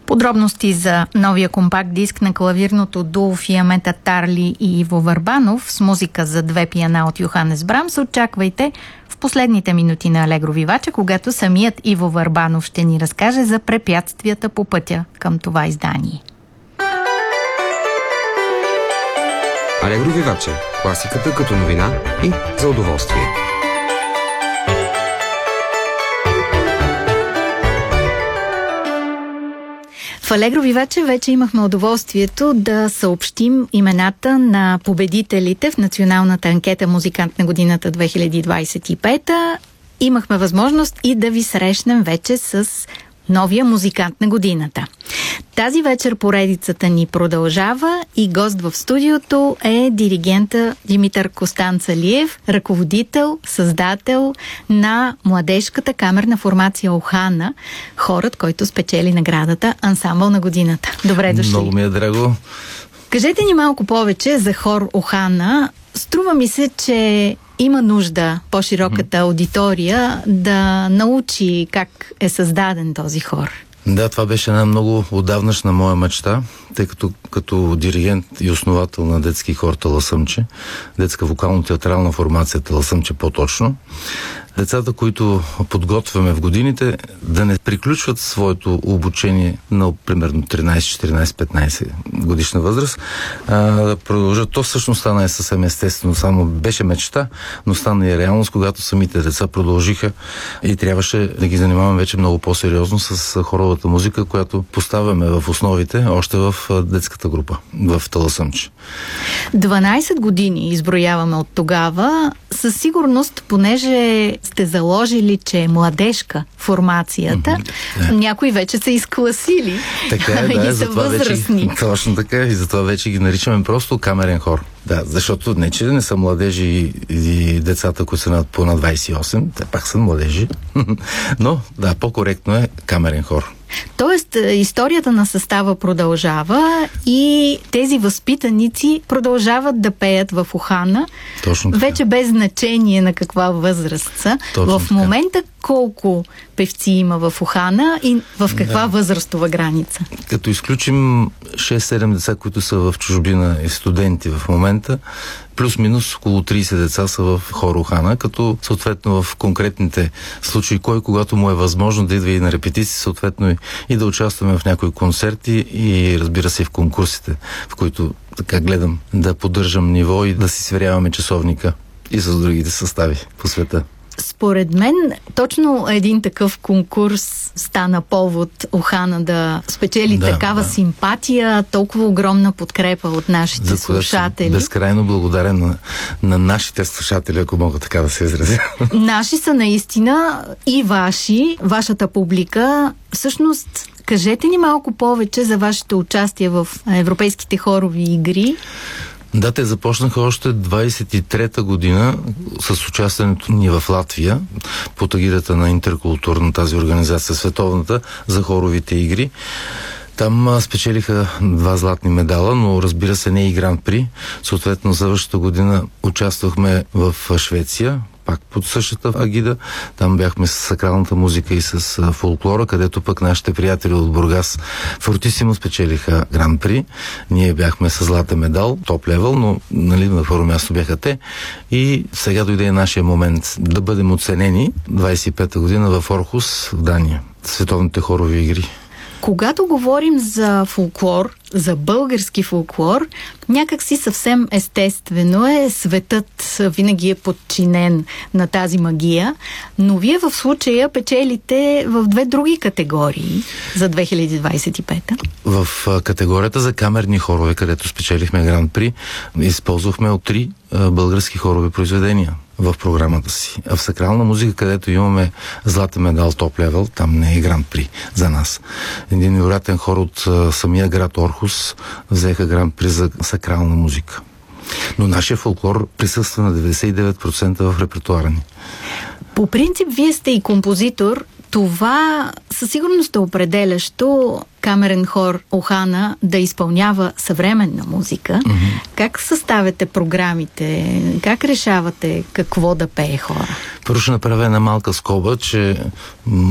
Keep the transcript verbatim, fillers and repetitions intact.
Подробности за новия компакт диск на клавирното дуо Фиамета Тарли и Иво Върбанов с музика за две пиана от Йоханес Брамс очаквайте в последните минути на Алегро Виваче, когато самият Иво Върбанов ще ни разкаже за препятствията по пътя към това издание. Алегро Виваче. Класиката като новина и за удоволствие. В Алегро Виваче вече имахме удоволствието да съобщим имената на победителите в националната анкета Музикант на годината две хиляди двадесет и пета. Имахме възможност и да ви срещнем вече с новия музикант на годината. Тази вечер поредицата ни продължава и гост в студиото е диригента Димитър Костанцалиев, ръководител, създател на младежката камерна формация Охана, хорът, който спечели наградата Ансамбъл на годината. Добре дошли. Много ми е драго. Кажете ни малко повече за хор Охана. Струва ми се, че има нужда по-широката аудитория да научи как е създаден този хор. Да, това беше една много отдавнашна моя мечта, тъй като като диригент и основател на детски хор Таласъмче, детска вокално-театрална формация Таласъмче по-точно, децата, които подготвяме в годините, да не приключват своето обучение на примерно тринадесет, четиринадесет, петнадесет годишна възраст, а, да продължат. То всъщност стана е съвсем естествено, само беше мечта, но стана и реалност, когато самите деца продължиха и трябваше да ги занимаваме вече много по-сериозно с хоровата музика, която поставяме в основите още в детската група, в Таласъмче. дванадесет години изброяваме от тогава. Със сигурност, понеже сте заложили, че е младежка формацията, mm-hmm, да. Някои вече са изкласили така е, да, и са възрастни. Вече, точно така, и затова вече ги наричаме просто камерен хор. Да, защото не, че не са младежи и, и децата, които са над по на двадесет и осем, те пак са младежи. Но, да, по-коректно е камерен хор. Тоест, историята на състава продължава и тези възпитаници продължават да пеят в Охана. Точно така. Вече без значение на каква възраст са. Точно в така. момента колко певци има в Охана и в каква да. възрастова граница? Като изключим шест-седем деца, които са в чужбина и студенти в момента, плюс-минус около тридесет деца са в хор Охана, като съответно в конкретните случаи, кой когато му е възможно да идва и на репетиции, съответно и, и да участваме в някои концерти и разбира се в конкурсите, в които така гледам да поддържам ниво и да си сверяваме часовника и с другите състави по света. Според мен, точно един такъв конкурс стана повод Охана да спечели да, такава да. симпатия, толкова огромна подкрепа от нашите За слушатели. Безкрайно благодарен на, на нашите слушатели, ако мога така да се изразя. Наши са наистина и ваши, вашата публика. Всъщност, кажете ни малко повече за вашето участие в европейските хорови игри. Да, те започнаха още двадесет и трета година с участието ни в Латвия под егидата на интеркултурна тази организация, световната, за хоровите игри. Там а, спечелиха два златни медала, но разбира се не и гран-при. Съответно, следващата година участвахме в Швеция, пак под същата агида. Там бяхме с сакралната музика и с а, фолклора, където пък нашите приятели от Бургас фортисимо спечелиха гран-при. Ние бяхме с златен медал, топ левел, но нали, на първо място бяха те. И сега дойде нашия момент да бъдем оценени. двадесет и пета година в Орхус, в Дания. Световните хорови игри. Когато говорим за фолклор, за български фолклор, някак си съвсем естествено е, светът винаги е подчинен на тази магия, но вие в случая печелите в две други категории за две хиляди двадесет и пета. В а, категорията за камерни хорове, където спечелихме гран-при, използвахме от три а, български хорови произведения в програмата си. А в сакрална музика, където имаме златен медал топ левел, там не е гран-при за нас. Един невероятен хор от а, самия град Орхус взеха гран-при за сакрална музика. Но нашия фолклор присъства на деветдесет и девет процента в репертуара ни. По принцип, вие сте и композитор. Това със сигурност е определящо камерен хор Охана да изпълнява съвременна музика. Mm-hmm. Как съставяте програмите? Как решавате какво да пее хора? Първо ще направя една малка скоба, че